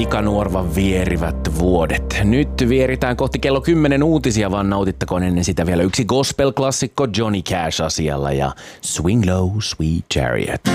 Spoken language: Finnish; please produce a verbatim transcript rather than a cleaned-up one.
pikanuorvan vierivät vuodet. Nyt vieritään kohti kello kymmenen uutisia, vaan nautittakoon ennen sitä vielä yksi gospel-klassikko Johnny Cash asialla ja Swing Low, Sweet Chariot.